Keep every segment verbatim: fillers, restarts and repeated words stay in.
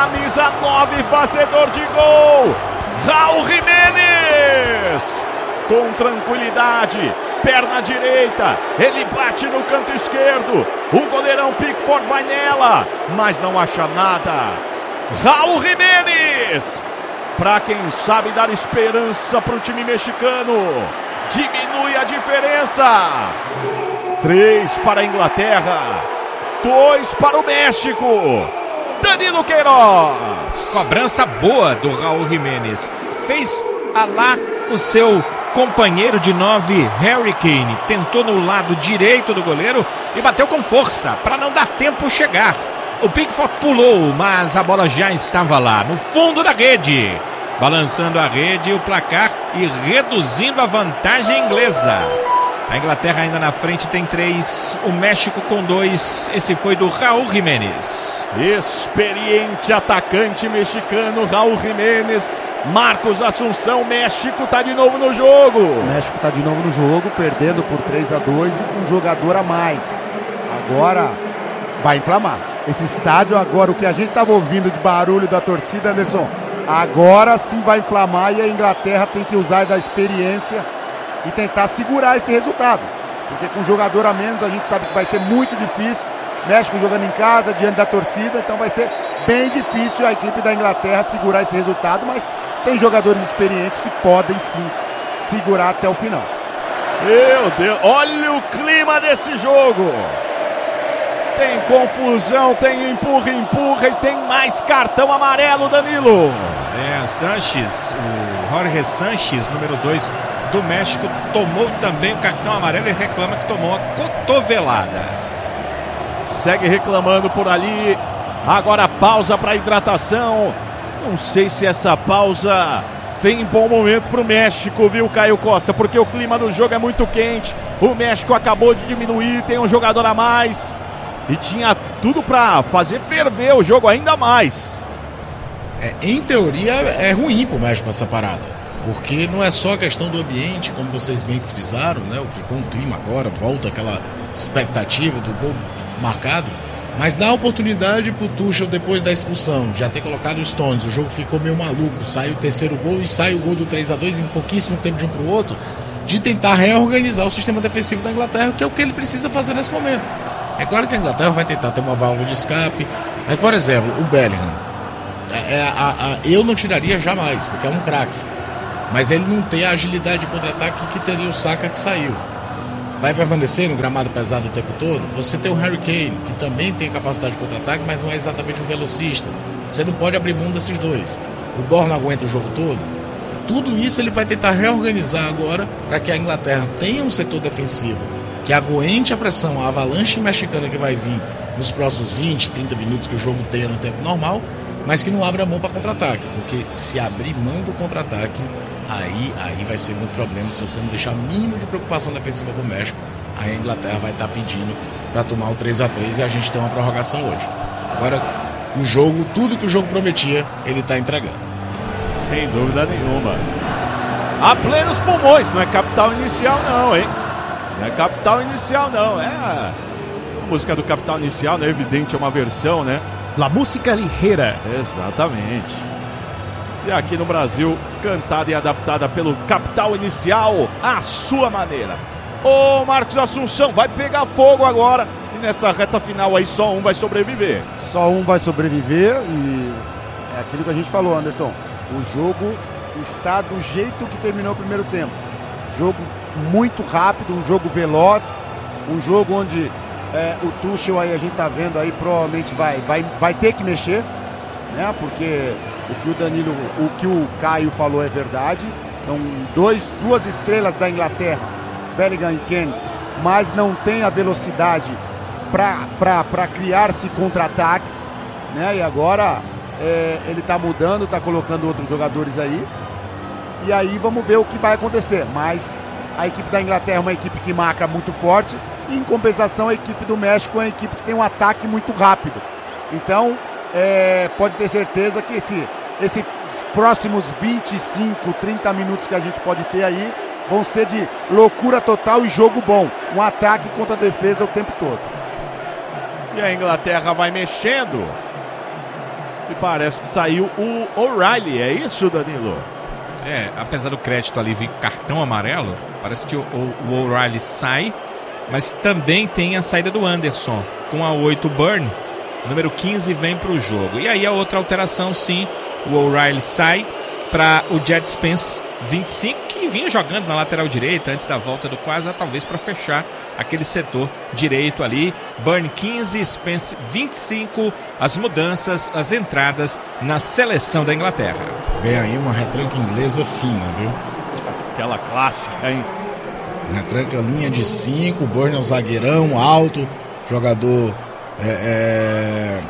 camisa nove, fazedor de gol, Raul Jiménez, com tranquilidade, perna direita, ele bate no canto esquerdo, o goleirão Pickford vai nela, mas não acha nada. Raul Jiménez, para quem sabe dar esperança para o time mexicano, diminui a diferença. Três para a Inglaterra, dois para o México. Danilo Queiroz. Cobrança boa do Raul Jiménez. Fez a lá o seu companheiro de nove, Harry Kane. Tentou no lado direito do goleiro e bateu com força para não dar tempo chegar. O Pickford pulou, mas a bola já estava lá, no fundo da rede. Balançando a rede, o placar e reduzindo a vantagem inglesa. A Inglaterra ainda na frente tem três, o México com dois. Esse foi do Raul Jiménez. Experiente atacante mexicano, Raul Jiménez. Marcos Assunção, México tá de novo no jogo. O México tá de novo no jogo, perdendo por três a dois e com um jogador a mais. Agora vai inflamar. Esse estádio agora, o que a gente tava ouvindo de barulho da torcida, Anderson, agora sim vai inflamar e a Inglaterra tem que usar da experiência e tentar segurar esse resultado, porque com um jogador a menos a gente sabe que vai ser muito difícil. México jogando em casa, diante da torcida, então vai ser bem difícil a equipe da Inglaterra segurar esse resultado, mas tem jogadores experientes que podem sim segurar até o final. Meu Deus, olha o clima desse jogo. Tem confusão, tem empurra, empurra e tem mais cartão amarelo, Danilo. É, Sanches, o Jorge Sanches, número dois do México, tomou também o cartão amarelo e reclama que tomou uma cotovelada. Segue reclamando por ali. Agora pausa para hidratação. Não sei se essa pausa vem em bom momento para o México, viu, Caio Costa? Porque o clima do jogo é muito quente. O México acabou de diminuir, tem um jogador a mais. E tinha tudo para fazer ferver o jogo ainda mais. É, em teoria é ruim pro México essa parada. Porque não é só a questão do ambiente, como vocês bem frisaram, né? Ficou um clima agora, volta aquela expectativa do gol marcado. Mas dá oportunidade pro Tuchel depois da expulsão, já ter colocado os Stones. O jogo ficou meio maluco. Sai o terceiro gol e sai o gol do três a dois em pouquíssimo tempo de um pro outro. De tentar reorganizar o sistema defensivo da Inglaterra, que é o que ele precisa fazer nesse momento. É claro que a Inglaterra vai tentar ter uma válvula de escape. Mas, por exemplo, o Bellingham. É, é, a, a, eu não tiraria jamais, porque é um craque. Mas ele não tem a agilidade de contra-ataque que teria o Saka que saiu. Vai permanecer no gramado pesado o tempo todo? Você tem o Harry Kane, que também tem capacidade de contra-ataque, mas não é exatamente um velocista. Você não pode abrir mão desses dois. O Gore não aguenta o jogo todo. Tudo isso ele vai tentar reorganizar agora para que a Inglaterra tenha um setor defensivo que aguente a pressão, a avalanche mexicana que vai vir nos próximos vinte, trinta minutos que o jogo tenha no tempo normal, mas que não abra mão para contra-ataque, porque se abrir mão do contra-ataque, aí, aí vai ser muito problema. Se você não deixar mínimo de preocupação defensiva com o México, aí a Inglaterra vai estar pedindo para tomar o três a três e a gente tem uma prorrogação hoje. Agora, o jogo, tudo que o jogo prometia, ele está entregando. Sem dúvida nenhuma. A plenos pulmões, não é capital inicial não, hein? Não é capital inicial não, é a música do Capital Inicial, né? Evidente, é uma versão, né? La Música Ligeira. Exatamente. E aqui no Brasil, cantada e adaptada pelo Capital Inicial, à sua maneira. Ô Marcos Assunção, vai pegar fogo agora. E nessa reta final aí só um vai sobreviver. Só um vai sobreviver e é aquilo que a gente falou, Anderson. O jogo está do jeito que terminou o primeiro tempo. Jogo muito rápido, um jogo veloz, um jogo onde é, o Tuchel aí a gente tá vendo aí provavelmente vai, vai, vai ter que mexer, né? Porque o que o Danilo, o que o Caio falou é verdade. São dois, duas estrelas da Inglaterra, Bellingham e Kane, mas não tem a velocidade para criar-se contra-ataques, né? E agora é, ele tá mudando, tá colocando outros jogadores aí. E aí vamos ver o que vai acontecer. Mas a equipe da Inglaterra é uma equipe que marca muito forte. E em compensação a equipe do México é uma equipe que tem um ataque muito rápido. Então é, pode ter certeza que esse, esses próximos vinte e cinco, trinta minutos que a gente pode ter aí vão ser de loucura total e jogo bom. Um ataque contra a defesa o tempo todo. E a Inglaterra vai mexendo. E parece que saiu o O'Reilly, é isso, Danilo? É, apesar do crédito ali vir cartão amarelo, parece que o, o, o O'Reilly sai, mas também tem a saída do Anderson. Com a oito, Burn, número quinze vem para o jogo. E aí a outra alteração, sim, o O'Reilly sai para o Jed Spence, vinte e cinco, que vinha jogando na lateral direita antes da volta do Quasar, talvez para fechar aquele setor direito ali. Burn quinze, Spence vinte e cinco, as mudanças, as entradas na seleção da Inglaterra. Vem aí uma retranca inglesa fina, viu? Aquela clássica, hein? Retranca linha de cinco, Burn é um zagueirão alto, jogador é, é,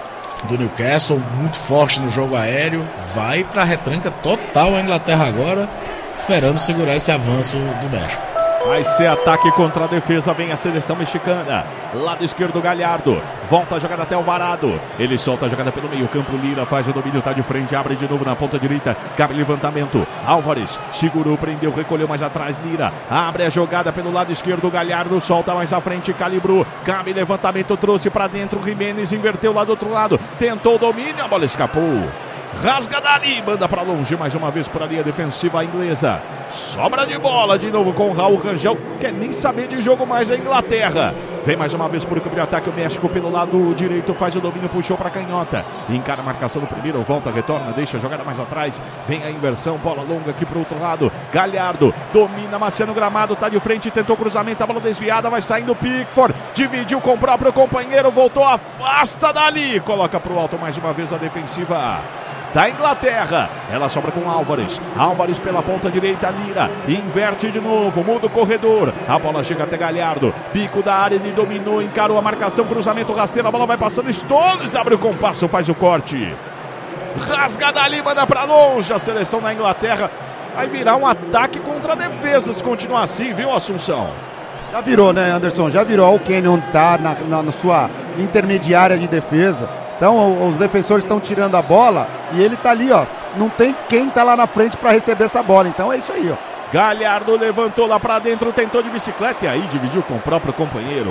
do Newcastle, muito forte no jogo aéreo. Vai para a retranca total a Inglaterra agora, esperando segurar esse avanço do México. Vai ser ataque contra a defesa, vem a seleção mexicana. Lado esquerdo, Galhardo. Volta a jogada até Alvarado. Ele solta a jogada pelo meio campo. Lira faz o domínio, tá de frente. Abre de novo na ponta direita. Cabe levantamento. Álvares segurou, prendeu, recolheu mais atrás. Lira abre a jogada pelo lado esquerdo. Galhardo solta mais à frente. Calibrou. Cabe levantamento, trouxe pra dentro. Jimenez inverteu lá do outro lado. Tentou o domínio, a bola escapou. Rasga dali, manda pra longe mais uma vez por a linha defensiva inglesa. Sobra de bola de novo com o Raul Rangel. Quer nem saber de jogo mais a Inglaterra. Vem mais uma vez por campo de ataque o México pelo lado direito. Faz o domínio, puxou pra canhota. Encara a marcação do primeiro, volta, retorna, deixa a jogada mais atrás. Vem a inversão, bola longa aqui pro outro lado. Galhardo domina, Marciano Gramado, tá de frente, tentou cruzamento, a bola desviada, vai saindo Pickford. Dividiu com o próprio companheiro, voltou, afasta dali. Coloca pro alto mais uma vez a defensiva da Inglaterra. Ela sobra com Álvares. Álvares pela ponta direita, Lira inverte de novo, muda o corredor. A bola chega até Galhardo. Bico da área, ele dominou, encarou a marcação, cruzamento rasteiro, a bola vai passando. Stones abre o compasso, faz o corte. Rasga dali, manda pra longe. A seleção da Inglaterra vai virar um ataque contra a defesa se continuar assim, viu, Assunção? Já virou, né, Anderson? Já virou. O Kenyon tá na, na, na sua intermediária de defesa. Então os defensores estão tirando a bola e ele tá ali, ó. Não tem quem tá lá na frente para receber essa bola. Então é isso aí, ó. Galhardo levantou lá para dentro, tentou de bicicleta e aí dividiu com o próprio companheiro.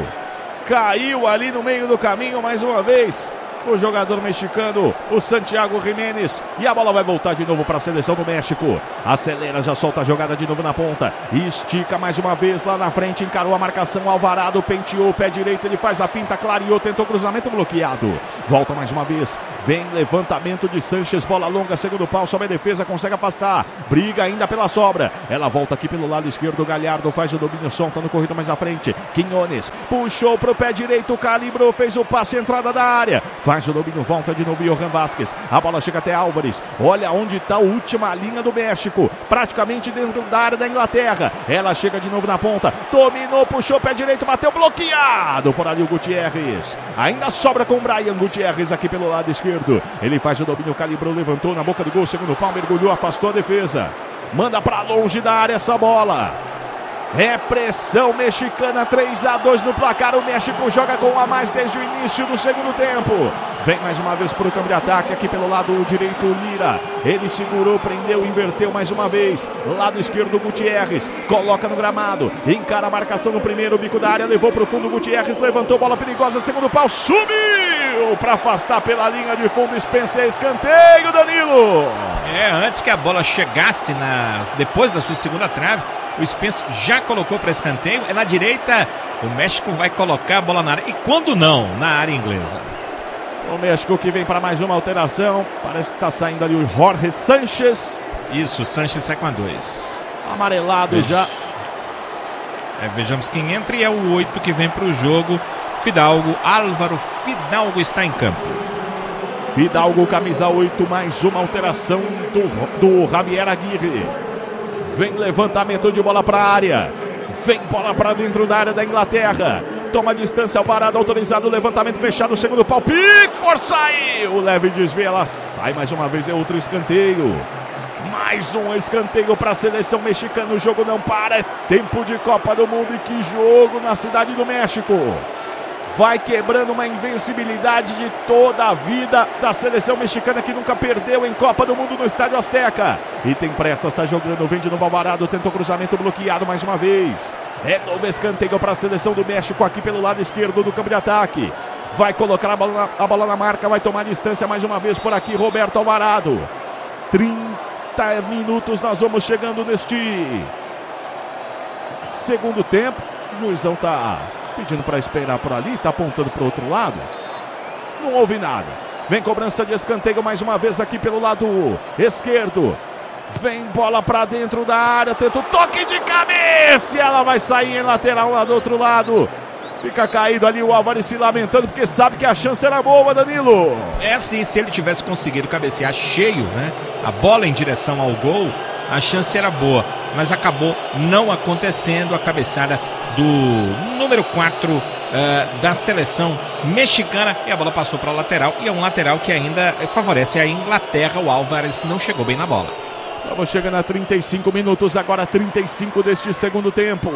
Caiu ali no meio do caminho mais uma vez o jogador mexicano, o Santiago Jimenez. E a bola vai voltar de novo para a seleção do México. Acelera, já solta a jogada de novo na ponta. Estica mais uma vez lá na frente. Encarou a marcação. Alvarado penteou o pé direito. Ele faz a finta, clareou, tentou cruzamento bloqueado. Volta mais uma vez. Vem levantamento de Sanches. Bola longa, segundo pau. Sobe a defesa, consegue afastar. Briga ainda pela sobra. Ela volta aqui pelo lado esquerdo. Galhardo faz o domínio, solta no corrido mais à frente. Quinones puxou pro pé direito. Calibrou, fez o passe, entrada da área. Faz o domínio, volta de novo Johan Vázquez. A bola chega até Álvares. Olha onde está a última linha do México. Praticamente dentro da área da Inglaterra. Ela chega de novo na ponta. Dominou, puxou pé direito, bateu bloqueado por ali o Gutierrez. Ainda sobra com o Brian Gutierrez aqui pelo lado esquerdo. Ele faz o domínio, calibrou, levantou na boca do gol. Segundo pau, mergulhou, afastou a defesa. Manda para longe da área essa bola. É pressão mexicana, três a dois no placar. O México joga com um a mais desde o início do segundo tempo. Vem mais uma vez para o campo de ataque aqui pelo lado direito, Lira. Ele segurou, prendeu, inverteu mais uma vez. Lado esquerdo, Gutierrez. Coloca no gramado. Encara a marcação no primeiro, bico da área. Levou para o fundo, Gutierrez. Levantou, bola perigosa, segundo pau. Subiu para afastar pela linha de fundo. Spencer, escanteio, Danilo. É, antes que a bola chegasse na... depois da sua segunda trave, o Spence já colocou para escanteio. É na direita, o México vai colocar a bola na área. E quando não, na área inglesa. O México que vem para mais uma alteração. Parece que está saindo ali o Jorge Sanches. Isso, o Sanches sai com a dois. Amarelado Veja. já. É, vejamos quem entra e é o oito que vem para o jogo. Fidalgo, Álvaro Fidalgo está em campo. Fidalgo, camisa oito, mais uma alteração do, do Javier Aguirre. Vem levantamento de bola para a área. Vem bola para dentro da área da Inglaterra. Toma a distância, Alvarado autorizado, levantamento fechado, segundo pau. Pickford saiu. Leve desvio, ela sai mais uma vez, é outro escanteio. Mais um escanteio para a seleção mexicana. O jogo não para, é tempo de Copa do Mundo. E que jogo na Cidade do México. Vai quebrando uma invencibilidade de toda a vida da seleção mexicana, que nunca perdeu em Copa do Mundo no Estádio Azteca. E tem pressa, sai jogando, vem de novo Alvarado, tentou cruzamento bloqueado mais uma vez. É novo escanteio para a seleção do México aqui pelo lado esquerdo do campo de ataque. vai colocar a bola, na, a bola na marca, vai tomar distância mais uma vez por aqui, Roberto Alvarado. trinta minutos nós vamos chegando neste segundo tempo. O juizão tá pedindo para esperar por ali, tá apontando para o outro lado. Não houve nada. Vem cobrança de escanteio mais uma vez aqui pelo lado esquerdo. Vem bola para dentro da área, tenta o toque de cabeça e ela vai sair em lateral lá do outro lado. Fica caído ali o Álvares se lamentando porque sabe que a chance era boa, Danilo. É assim, se ele tivesse conseguido cabecear cheio, né, a bola em direção ao gol, a chance era boa, mas acabou não acontecendo. A cabeçada do número quatro uh, da seleção mexicana e a bola passou para o lateral, e é um lateral que ainda favorece a Inglaterra. O Álvares não chegou bem na bola. Vamos chegando a trinta e cinco minutos, agora trinta e cinco deste segundo tempo.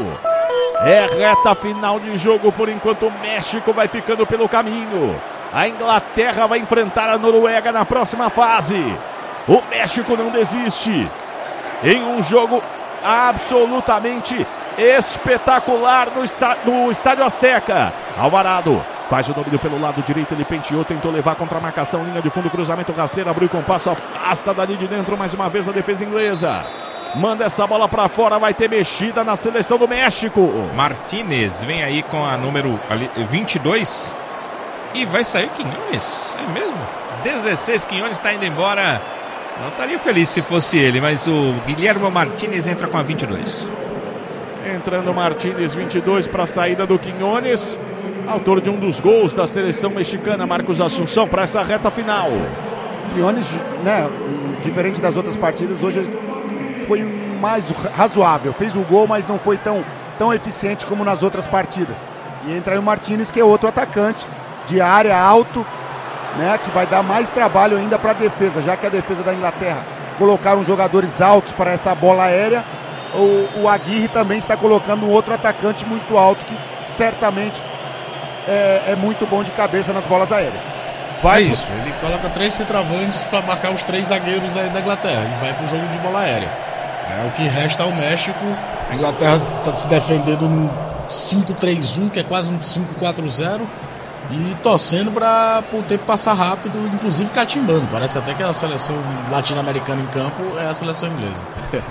É reta final de jogo, por enquanto o México vai ficando pelo caminho. A Inglaterra vai enfrentar a Noruega na próxima fase. O México não desiste. Em um jogo absolutamente espetacular no, no Estádio Azteca. Alvarado faz o domínio pelo lado direito, ele penteou, tentou levar contra a marcação, linha de fundo, cruzamento rasteiro, abriu com passo, afasta dali de dentro, mais uma vez a defesa inglesa. Manda essa bola pra fora, vai ter mexida na seleção do México. Martínez vem aí com a número ali, vinte e dois. E vai sair Quinones, é mesmo? dezesseis, Quinones está indo embora. Não estaria feliz se fosse ele, mas o Guilherme Martínez entra com a vinte e dois. Entrando Martínez, vinte e dois, para a saída do Quinones. Autor de um dos gols da seleção mexicana, Marcos Assunção, para essa reta final. Quinones, né, diferente das outras partidas, hoje foi mais razoável. Fez o gol, mas não foi tão, tão eficiente como nas outras partidas. E entra aí o Martínez, que é outro atacante de área alto, né, que vai dar mais trabalho ainda para a defesa, já que a defesa da Inglaterra colocaram jogadores altos para essa bola aérea. O, o Aguirre também está colocando um outro atacante muito alto, que certamente é, é muito bom de cabeça nas bolas aéreas. Vai é isso, pro... ele coloca três centroavantes para marcar os três zagueiros da, da Inglaterra. Ele vai para o jogo de bola aérea. É o que resta ao México. A Inglaterra está se defendendo num cinco três um, que é quase um cinco quatro zero, e torcendo para poder passar rápido, inclusive catimbando. Parece até que a seleção latino-americana em campo é a seleção inglesa.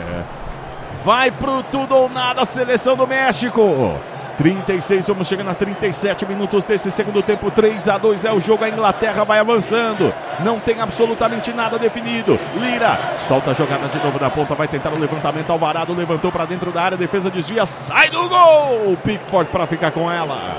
Vai pro tudo ou nada a seleção do México. trinta e seis, vamos chegando a trinta e sete minutos desse segundo tempo. Três a dois é o jogo, a Inglaterra vai avançando. Não tem absolutamente nada definido. Lira solta a jogada de novo da ponta, vai tentar o levantamento. Alvarado levantou para dentro da área, defesa desvia, sai do gol. Pickford para ficar com ela.